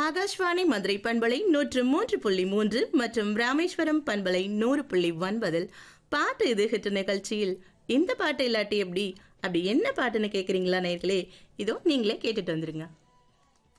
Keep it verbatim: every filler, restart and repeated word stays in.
ஆகாஷ்வாணி மதுரை பண்பலை நூற்று மூன்று புள்ளி மூன்று மற்றும் ராமேஸ்வரம் பண்பலை நூறு புள்ளி ஒன்பதில் பாட்டு இது ஹிட் நிகழ்ச்சியில் இந்த பாட்டு இல்லாட்டி எப்படி அப்படி என்ன பாட்டுன்னு கேட்குறீங்களா நேர்களே? இதோ நீங்களே கேட்டுட்டு வந்துருங்க.